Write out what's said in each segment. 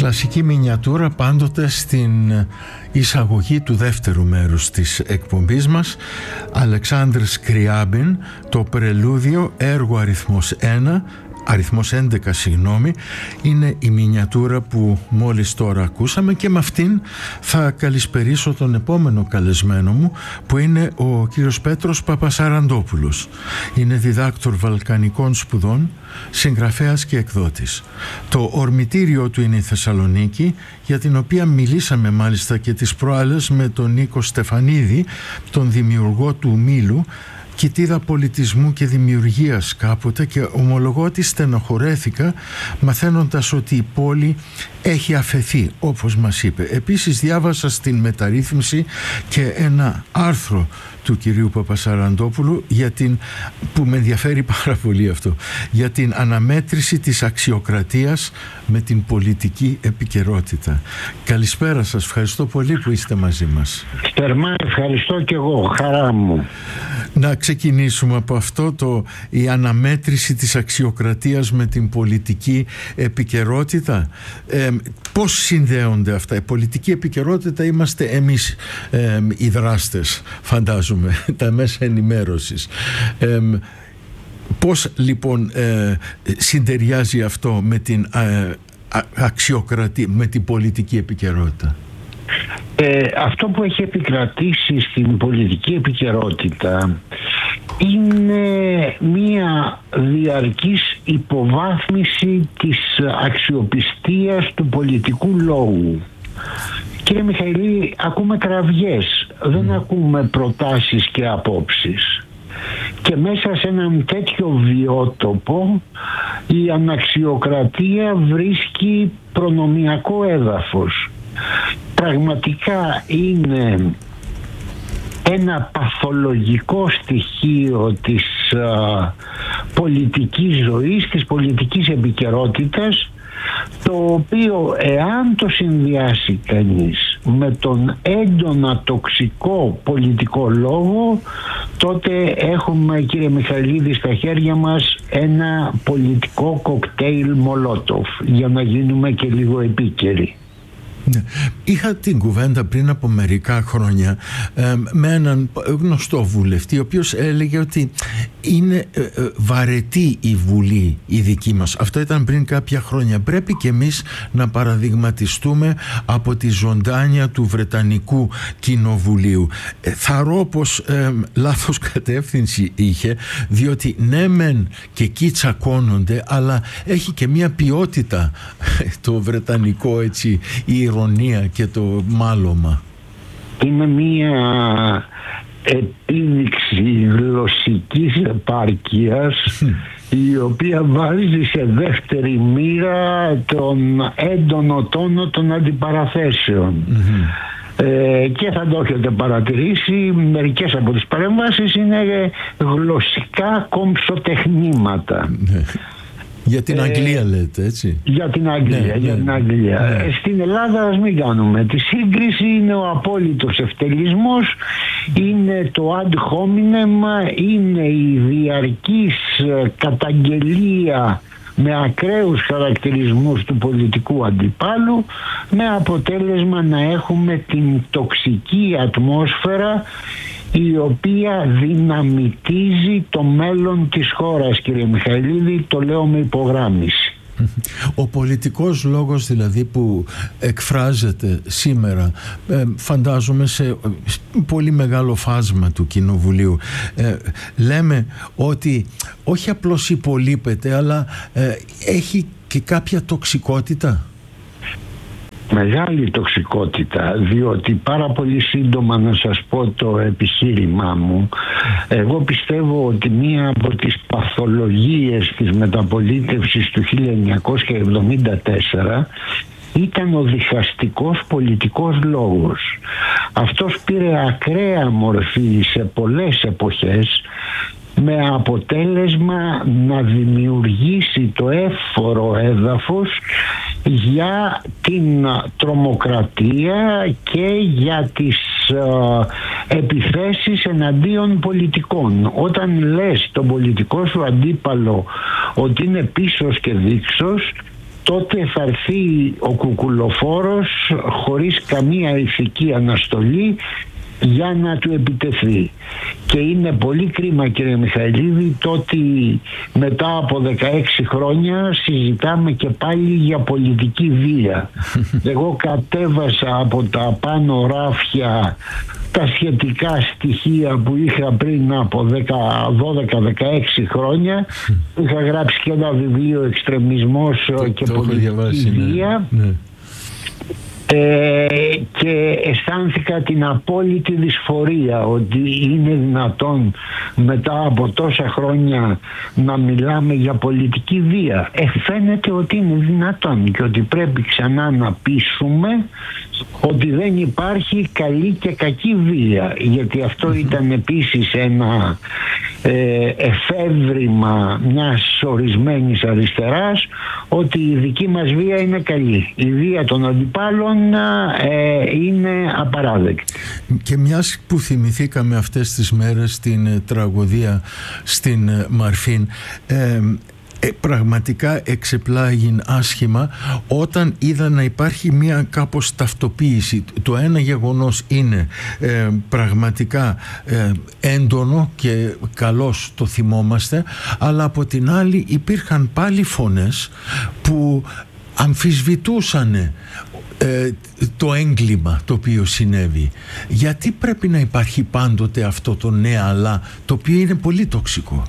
Κλασική μινιατούρα πάντοτε στην εισαγωγή του δεύτερου μέρους της εκπομπής μας. Αλεξάνδρ Σκριάμπιν, το πρελούδιο, έργο αριθμός 1, αριθμός 11 είναι η μινιατούρα που μόλις τώρα ακούσαμε, και με αυτήν θα καλησπερίσω τον επόμενο καλεσμένο μου, που είναι ο κύριος Πέτρος Παπασαραντόπουλος. Είναι διδάκτορ βαλκανικών σπουδών, συγγραφέας και εκδότης. Το ορμητήριο του είναι η Θεσσαλονίκη, για την οποία μιλήσαμε μάλιστα και τις προάλλες με τον Νίκο Στεφανίδη, τον δημιουργό του Μήλου, κοιτίδα πολιτισμού και δημιουργίας κάποτε, και ομολογώ ότι στενοχωρέθηκα μαθαίνοντας ότι η πόλη έχει αφαιθεί, όπως μας είπε. Επίσης διάβασα στην Μεταρρύθμιση και ένα άρθρο του κυρίου Παπασαραντόπουλου που με ενδιαφέρει πάρα πολύ αυτό, για την αναμέτρηση της αξιοκρατίας με την πολιτική επικαιρότητα. Καλησπέρα σας, ευχαριστώ πολύ που είστε μαζί μας. Θερμά ευχαριστώ και εγώ, χαρά μου. Να ξεκινήσουμε από αυτό, η αναμέτρηση της αξιοκρατίας με την πολιτική επικαιρότητα. Πώς συνδέονται αυτά? Η πολιτική επικαιρότητα είμαστε εμείς οι δράστες, φαντάζομαι, τα μέσα ενημέρωσης. Πώς λοιπόν συντεριάζει αυτό με την αξιοκρατία, με την πολιτική επικαιρότητα? Αυτό που έχει επικρατήσει στην πολιτική επικαιρότητα είναι μία διαρκής υποβάθμιση της αξιοπιστίας του πολιτικού λόγου. Κύριε Μιχαηλή, ακούμε κραυγές, δεν ακούμε προτάσεις και απόψεις. Και μέσα σε έναν τέτοιο βιότοπο η αναξιοκρατία βρίσκει προνομιακό έδαφος. Πραγματικά είναι ένα παθολογικό στοιχείο της πολιτικής ζωής, της πολιτικής επικαιρότητας, το οποίο εάν το συνδυάσει κανείς με τον έντονα τοξικό πολιτικό λόγο, τότε έχουμε, κύριε Μιχαηλίδη, στα χέρια μας ένα πολιτικό κοκτέιλ Μολότοφ, για να γίνουμε και λίγο επίκαιροι. Ναι. Είχα την κουβέντα πριν από μερικά χρόνια με έναν γνωστό βουλευτή, ο οποίος έλεγε ότι είναι βαρετή η Βουλή η δική μας. Αυτό ήταν πριν κάποια χρόνια. Πρέπει και εμείς να παραδειγματιστούμε από τη ζωντάνια του Βρετανικού Κοινοβουλίου. Θαρώ πως λάθος κατεύθυνση είχε, διότι ναι μεν και εκεί τσακώνονται, αλλά έχει και μια ποιότητα το Βρετανικό, έτσι, η ηρωνία και το μάλωμα. Είναι μία επίδειξη γλωσσικής επάρκειας η οποία βάζει σε δεύτερη μοίρα τον έντονο τόνο των αντιπαραθέσεων. Και θα το έχετε παρατηρήσει, μερικές από τις παρεμβάσεις είναι γλωσσικά κομψοτεχνήματα. Για την Αγγλία λέτε, έτσι? Για την Αγγλία, για την Αγγλία. Στην Ελλάδα ας μην κάνουμε τη σύγκριση, είναι ο απόλυτος ευτελισμός, είναι το ad hominem, είναι η διαρκής καταγγελία με ακραίους χαρακτηρισμούς του πολιτικού αντιπάλου, με αποτέλεσμα να έχουμε την τοξική ατμόσφαιρα η οποία δυναμητίζει το μέλλον της χώρας, κύριε Μιχαηλίδη, το λέω με υπογράμμιση. Ο πολιτικός λόγος δηλαδή που εκφράζεται σήμερα, φαντάζομαι σε πολύ μεγάλο φάσμα του Κοινοβουλίου, λέμε ότι όχι απλώς υπολείπεται, αλλά έχει και κάποια τοξικότητα. Μεγάλη τοξικότητα, διότι πάρα πολύ σύντομα να σας πω το επιχείρημά μου. Εγώ πιστεύω ότι μία από τις παθολογίες της μεταπολίτευσης του 1974 ήταν ο διχαστικός πολιτικός λόγος. Αυτός πήρε ακραία μορφή σε πολλές εποχές, με αποτέλεσμα να δημιουργήσει το εύφορο έδαφος για την τρομοκρατία και για τις επιθέσεις εναντίον πολιτικών. Όταν λες τον πολιτικό σου αντίπαλο ότι είναι πίσος και δείξος, τότε θα έρθει ο κουκουλοφόρος χωρίς καμία ηθική αναστολή για να του επιτεθεί. Και είναι πολύ κρίμα, κύριε Μιχαηλίδη, το ότι μετά από 16 χρόνια συζητάμε και πάλι για πολιτική βία. Εγώ κατέβασα από τα πάνω ράφια τα σχετικά στοιχεία που είχα πριν από 12-16 χρόνια. Είχα γράψει και ένα βιβλίο «Εξτρεμισμός και πολιτική βία». Ναι. Και αισθάνθηκα την απόλυτη δυσφορία ότι είναι δυνατόν μετά από τόσα χρόνια να μιλάμε για πολιτική βία. Φαίνεται ότι είναι δυνατόν και ότι πρέπει ξανά να πείσουμε ότι δεν υπάρχει καλή και κακή βία, γιατί αυτό ήταν επίσης ένα εφεύρημα μιας ορισμένης αριστεράς, ότι η δική μας βία είναι καλή, η βία των αντιπάλων είναι απαράδεκτη. Και μιας που θυμηθήκαμε αυτές τις μέρες την τραγωδία στην Μαρφίν, πραγματικά εξεπλάγην άσχημα όταν είδα να υπάρχει μια κάπως ταυτοποίηση. Το ένα γεγονός είναι πραγματικά έντονο και καλώς το θυμόμαστε, αλλά από την άλλη υπήρχαν πάλι φωνές που αμφισβητούσαν το έγκλημα το οποίο συνέβη. Γιατί πρέπει να υπάρχει πάντοτε αυτό το ναι αλλά, το οποίο είναι πολύ τοξικό?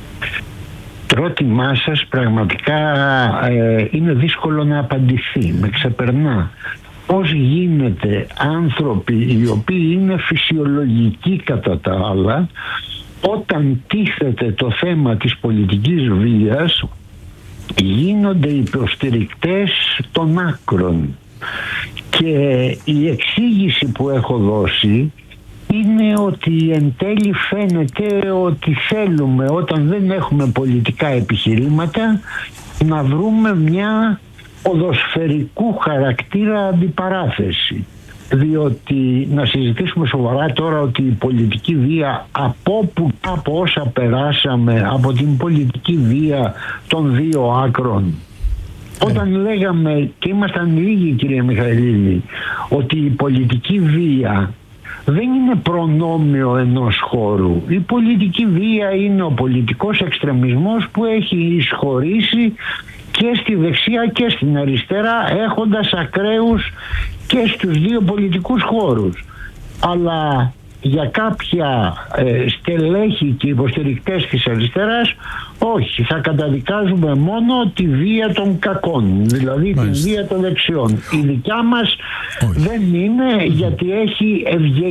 Το ερώτημά σας πραγματικά είναι δύσκολο να απαντηθεί, με ξεπερνά. Πώς γίνεται άνθρωποι οι οποίοι είναι φυσιολογικοί κατά τα άλλα, όταν τίθεται το θέμα της πολιτικής βίας, γίνονται υποστηρικτές των άκρων. Και η εξήγηση που έχω δώσει είναι ότι εν τέλει φαίνεται ότι θέλουμε, όταν δεν έχουμε πολιτικά επιχειρήματα, να βρούμε μια ποδοσφαιρικού χαρακτήρα αντιπαράθεση. Διότι να συζητήσουμε σοβαρά τώρα ότι η πολιτική βία, από όσα περάσαμε από την πολιτική βία των δύο άκρων, όταν λέγαμε, και ήμασταν λίγοι κύριε Μιχαηλίδη, ότι η πολιτική βία δεν είναι προνόμιο ενός χώρου. Η πολιτική βία είναι ο πολιτικός εξτρεμισμός που έχει εισχωρήσει και στη δεξιά και στην αριστερά, έχοντας ακραίους και στους δύο πολιτικούς χώρους. Αλλά για κάποια στελέχη και υποστηρικτές της αριστεράς, όχι, θα καταδικάζουμε μόνο τη βία των κακών, δηλαδή τη βία των δεξιών. Η δικιά μας δεν είναι, γιατί έχει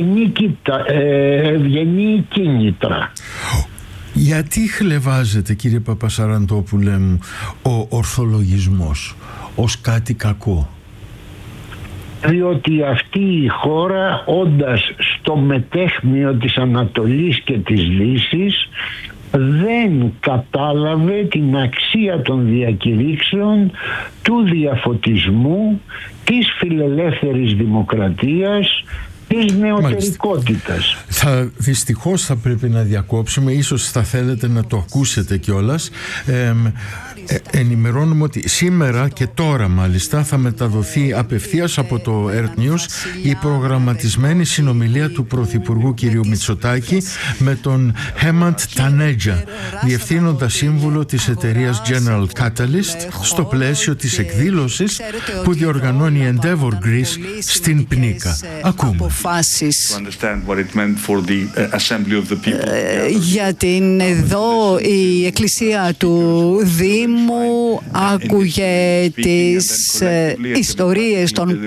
ευγενή κίνητρα. Γιατί χλευάζεται, κύριε Παπασαραντόπουλε μου, ο ορθολογισμός ως κάτι κακό? Διότι αυτή η χώρα, όντας στο μετέχμιο της Ανατολής και της Δύσης, δεν κατάλαβε την αξία των διακηρύξεων, του διαφωτισμού, της φιλελεύθερης δημοκρατίας, της νεωτερικότητας. Δυστυχώς θα πρέπει να διακόψουμε, ίσως θα θέλετε να το ακούσετε κιόλας. Ενημερώνουμε ότι σήμερα και τώρα μάλιστα θα μεταδοθεί απευθείας από το Earth News η προγραμματισμένη συνομιλία του Πρωθυπουργού κ. Μητσοτάκη με τον Hemant Taneja, διευθύνοντα σύμβουλο της εταιρείας General Catalyst, στο πλαίσιο της εκδήλωσης που διοργανώνει η Endeavor Greece στην Πνίκα. Ακούμε. Για την εδώ η εκκλησία του Δήμου άκουγε τις ιστορίες των